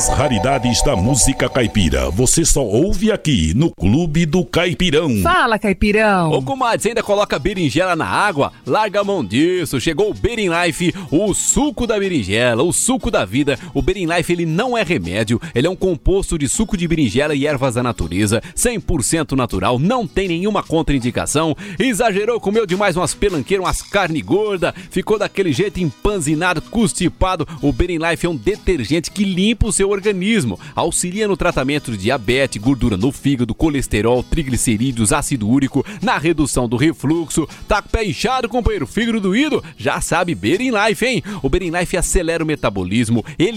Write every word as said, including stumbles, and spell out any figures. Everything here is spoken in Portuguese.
As raridades da música caipira, você só ouve aqui no Clube do Caipirão. Fala, Caipirão. Ô, comadre, você ainda coloca berinjela na água? Larga a mão disso. Chegou o Berin Life, o suco da berinjela, o suco da vida. O Berin Life, ele não é remédio, ele é um composto de suco de berinjela e ervas da natureza, cem por cento natural, não tem nenhuma contraindicação. Exagerou, comeu demais umas pelanqueiras, umas carne gorda, ficou daquele jeito empanzinado, constipado. O Berin Life é um detergente que limpa o seu organismo, auxilia no tratamento de diabetes, gordura no fígado, colesterol, triglicerídeos, ácido úrico, na redução do refluxo. Tá com o pé inchado, companheiro, fígado doído? Já sabe, Berin Life, hein? O Berin Life acelera o metabolismo, ele